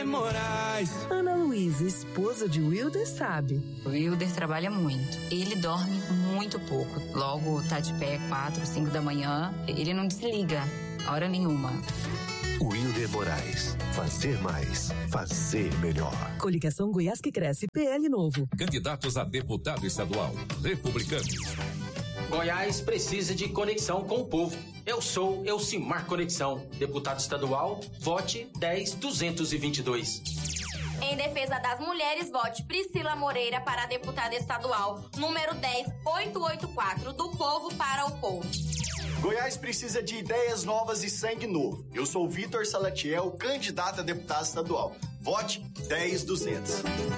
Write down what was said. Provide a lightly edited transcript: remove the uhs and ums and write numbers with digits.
Moraes. Ana Luísa, esposa de Wilder, sabe. O Wilder trabalha muito. Ele dorme muito pouco. Logo tá de pé 4, 5 da manhã. Ele não desliga hora nenhuma. Wilder Moraes. Fazer mais. Fazer melhor. Coligação Goiás que Cresce, PL Novo. Candidatos a deputado estadual. Republicanos. Goiás precisa de conexão com o povo. Eu sou Elcimar Conexão. Deputado estadual, vote 10222. Em defesa das mulheres, vote Priscila Moreira para deputada estadual, número 10884, do povo para o povo. Goiás precisa de ideias novas e sangue novo. Eu sou Vitor Salatiel, candidato a deputado estadual. Vote 10200.